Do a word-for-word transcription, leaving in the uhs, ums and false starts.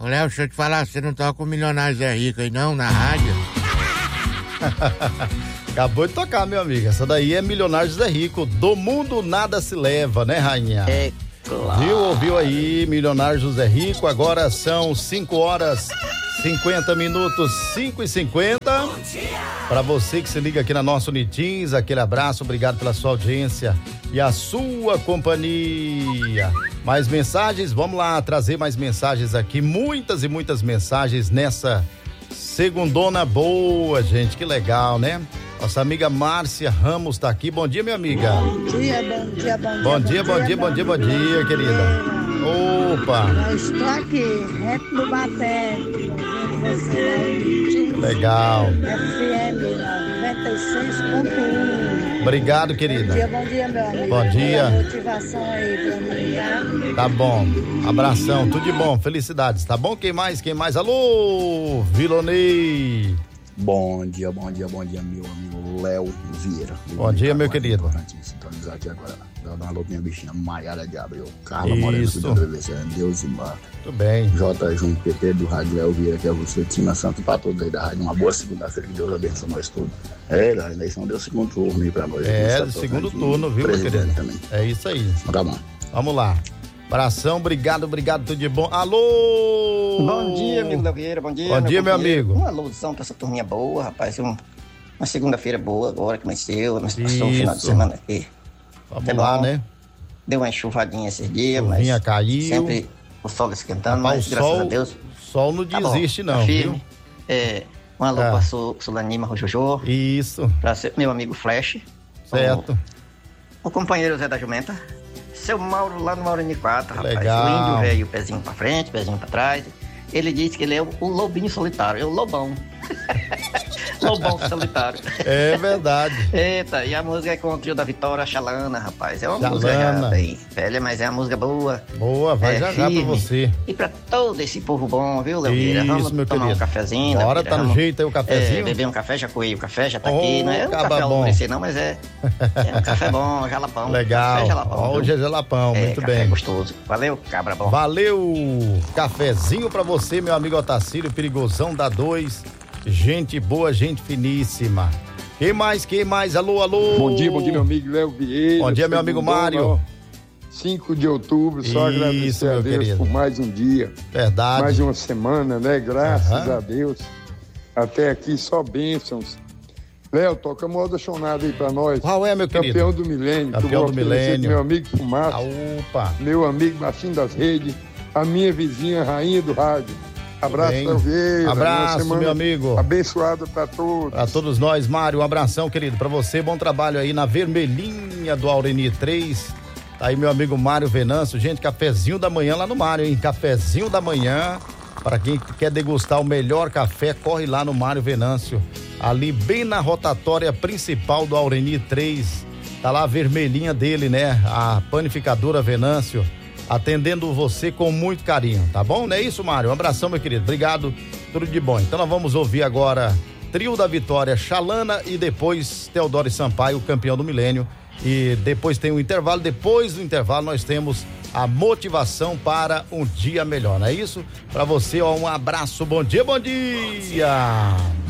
Léo, deixa eu te falar, você não toca o Milionário Zé Rico aí não, na rádio? Acabou de tocar, meu amigo. Essa daí é Milionário Zé Rico. Do mundo nada se leva, né, rainha? É claro. Viu, ouviu aí, Milionário José Rico. Agora são cinco horas cinquenta minutos, cinco e cinquenta. Para você que se liga aqui na nossa Unitins, aquele abraço, obrigado pela sua audiência e a sua companhia. Mais mensagens, vamos lá trazer mais mensagens aqui, muitas e muitas mensagens nessa segundona boa, gente, que legal, né? Nossa amiga Márcia Ramos tá aqui, bom dia, minha amiga. Bom dia, bom dia, bom dia. Bom dia, bom dia, bom dia, bom dia, querida. Opa! Eu estou aqui, reto do Baté, ouvindo você aí. Legal. F M noventa e seis ponto um. Obrigado, querida. Bom dia, bom dia, meu amigo. Bom dia. Boa motivação aí pra mim, tá? Tá bom. Abração, tudo de bom, felicidades, tá bom? Quem mais, quem mais? Alô, Vilonei. Bom dia, bom dia, bom dia, meu amigo Léo Vieira. Bom dia, meu querido. Sintonizar aqui agora. Dá uma alô, minha bichinha Maiara de Abreu. Carla Moreno, cuidado da B B C. Deus e Marta. Tudo bem. J. Junto P P do Rádio Léo Vieira, que é você, Tina Santo, pra todos aí da rádio. Uma boa segunda-feira, que Deus abençoe nós todos. É, a eleição deu segundo turno aí pra nós. É, do segundo turno, viu, meu querido? Também. É isso aí. Tá bom. Vamos lá. Abração, obrigado, obrigado, tudo de bom. Alô! Bom dia, amigo Léo Vieira, bom dia. Bom dia, meu amigo. Uma alusão pra essa turminha boa, rapaz. Um, uma segunda-feira boa agora que amanheceu, mas passou o final de semana aqui. Vamos é lá, bom. né? Deu uma enxuvadinha esses dias, Chuvinha mas caiu. sempre o sol esquentando, Rapaz, mas o graças sol- a Deus. Sol não Tá bom, desiste, tá não, firme. viu? É, um alô Ah. pra Su- Sulanima Rojojô, Isso, pra ser- meu amigo Flash, certo. o, o companheiro Zé da Jumenta, seu Mauro lá no Maurani quatro, rapaz. Legal. O índio veio, pezinho pra frente, pezinho pra trás. Ele disse que ele é o, o lobinho solitário, é o lobão. Lobão solitário. É verdade. Eita, e a música é com o trio da Vitória, Xalana, rapaz. É uma música Xalana. já bem velha, mas é uma música boa. Boa, vai É, já já pra firme. você. E pra todo esse povo bom, viu, Leoeira? Isso, Vamos meu tomar querido. um cafezinho. Bora, Leoeira, tá no vamos, jeito aí o cafezinho? É, beber um café, já coei o café, já tá Oh, aqui. Não é um caba café bom. almorecer não, mas é, é um café bom, jalapão. Legal. Café jalapão, Ó, viu? hoje é jalapão, É, muito café bem. gostoso. Valeu, cabra bom. Valeu! Cafezinho pra você, meu amigo Otacílio, perigosão da dois. Gente boa, gente finíssima. Quem mais, quem mais? Alô, alô! Bom dia, bom dia, meu amigo Léo Vieira. Bom dia, meu amigo Mário. cinco de outubro, só Isso, agradecer meu a Deus querido. por mais um dia, Verdade. mais uma semana, né? Graças Aham. a Deus. Até aqui só bênçãos. Léo, toca a moda chonada aí pra nós. Qual é, meu querido? Campeão do milênio. Campeão que eu vou do oferecer milênio. pro Meu amigo Fumaça, Ah, opa! meu amigo Baixinho das Redes, a minha vizinha, rainha do rádio. Abraço, bem. Léo Vieira. Abraço, Uma semana meu amigo. abençoada pra todos. Pra todos nós, Mário, um abração, querido, pra você, bom trabalho aí na vermelhinha do Aureni três. Tá aí meu amigo Mário Venâncio, gente, cafezinho da manhã lá no Mário, hein? Cafezinho da manhã, para quem quer degustar o melhor café, corre lá no Mário Venâncio, ali bem na rotatória principal do Aureni três, tá lá a vermelhinha dele, né? A panificadora Venâncio, atendendo você com muito carinho, tá bom? Não é isso, Mário? Um abração, meu querido, obrigado, tudo de bom. Então nós vamos ouvir agora Trio da Vitória, Xalana, e depois Teodoro e Sampaio, campeão do milênio. E depois tem o intervalo, depois do intervalo nós temos a motivação para um dia melhor, não é isso? Para você, ó, um abraço, bom dia, bom dia!